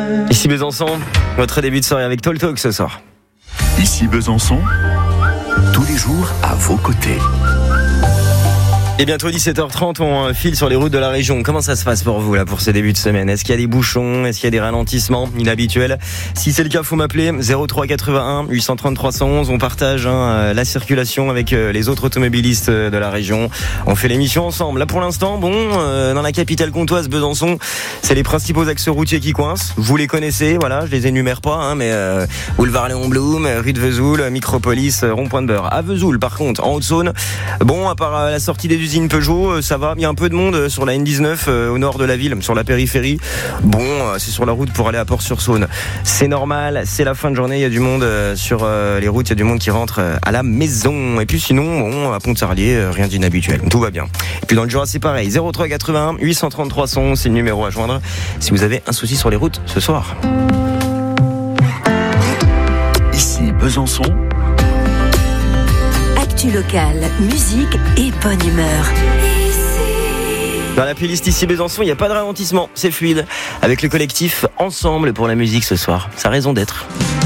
Ici Besançon, votre début de soirée avec Talk Talk ce soir. Ici Besançon, tous les jours à vos côtés. Et bientôt 17h30, on file sur les routes de la région. Comment ça se passe pour vous là pour ce début de semaine? Est-ce qu'il y a des bouchons? Est-ce qu'il y a des ralentissements inhabituels? Si c'est le cas, faut m'appeler 03 81 830 311. On partage la circulation avec les autres automobilistes de la région. On fait l'émission ensemble. Là pour l'instant, dans la capitale comtoise Besançon, c'est les principaux axes routiers qui coincent. Vous les connaissez, voilà, je les énumère pas, mais boulevard Léon Blum, rue de Vesoul, Micropolis, rond-point de Beurre. À Vesoul, par contre, en Haute-Saône, à part la sortie des usines Peugeot, ça va. Il y a un peu de monde sur la N19 au nord de la ville, sur la périphérie. C'est sur la route pour aller à Port-sur-Saône. C'est normal, c'est la fin de journée, il y a du monde sur les routes, il y a du monde qui rentre à la maison. Et puis sinon, à Pont-Sarlier, rien d'inhabituel. Tout va bien. Et puis dans le Jura, c'est pareil. 03 81 830 311, c'est le numéro à joindre si vous avez un souci sur les routes ce soir. Ici Besançon. Actu local, musique et bonne humeur. Dans la playlist Ici Besançon, il n'y a pas de ralentissement, c'est fluide. Avec le collectif Ensemble pour la musique ce soir. Ça a raison d'être.